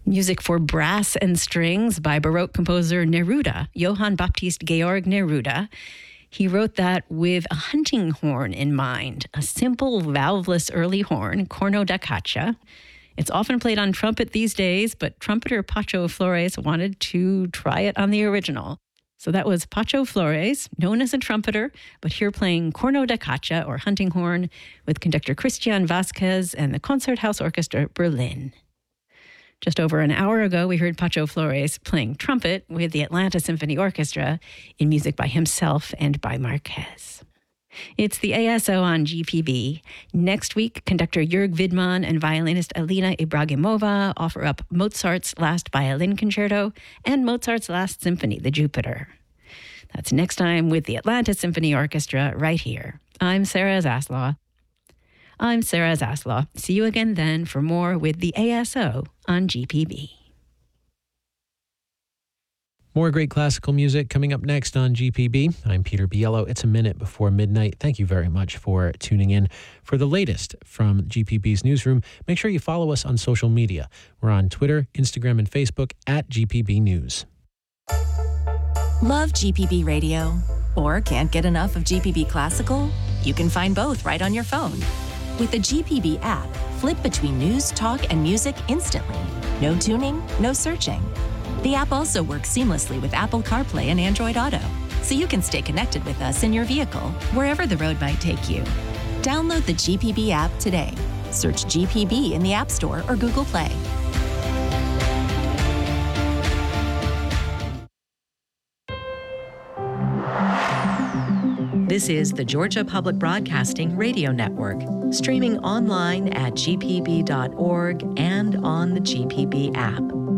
Music for brass and strings by Baroque composer Neruda, Johann Baptist Georg Neruda. He wrote that with a hunting horn in mind, a simple valveless early horn, corno da caccia. It's often played on trumpet these days, but trumpeter Pacho Flores wanted to try it on the original. So that was Pacho Flores, known as a trumpeter, but here playing corno da caccia, or hunting horn, with conductor Christian Vasquez and the Concerthaus Orchestra Berlin. Just over an hour ago, we heard Pacho Flores playing trumpet with the Atlanta Symphony Orchestra in music by himself and by Marquez. It's the ASO on GPB. Next week, conductor Jörg Widmann and violinist Alina Ibragimova offer up Mozart's Last Violin Concerto and Mozart's Last Symphony, the Jupiter. That's next time with the Atlanta Symphony Orchestra right here. I'm Sarah Zaslaw. See you again then for more with the ASO on GPB. More great classical music coming up next on GPB. I'm Peter Biello. It's a minute before midnight. Thank you very much for tuning in. For the latest from GPB's newsroom, make sure you follow us on social media. We're on Twitter, Instagram, and Facebook at GPB News. Love GPB Radio? Or can't get enough of GPB Classical? You can find both right on your phone. With the GPB app, flip between news, talk, and music instantly. No tuning, no searching. The app also works seamlessly with Apple CarPlay and Android Auto, so you can stay connected with us in your vehicle, wherever the road might take you. Download the GPB app today. Search GPB in the App Store or Google Play. This is the Georgia Public Broadcasting Radio Network, streaming online at gpb.org and on the GPB app.